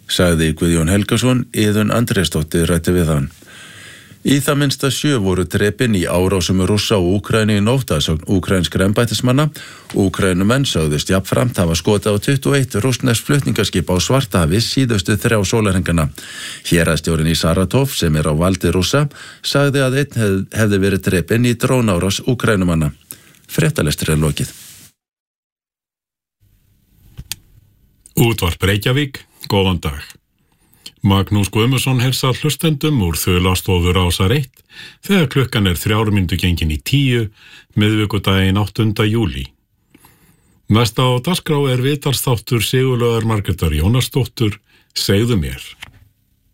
sagði Guðjón Helgason. Iðunn Andrésdóttir ræddi við hann. Í það minnsta 7 voru drepin í árásum Rússa og Úkraínu í nótt að sögn úkraínskra embættismanna. Úkraínumenn sögðust jafnframt hafa skotið á 21 rússnesk flutningaskip á Svartahafi síðustu 3 sólarhringana. Héraðsstjórinn í Saratov, sem á valdi Rússa, sagði að einn hefði verið drepin í drónárás Úkraínumanna. Fréttalestur lokið. Útvarp Reykjavík, góðan dag. Magnús Guðmundsson heilsar hlustendum úr þulastofu Rásar 1 þegar klukkan 3 mínútur gengin í 10, miðvikudaginn 8. júlí. Næsta á dagskrá viðtalsþáttur Sigurlaugar Margrétar Jónasdóttur, Segðu mér.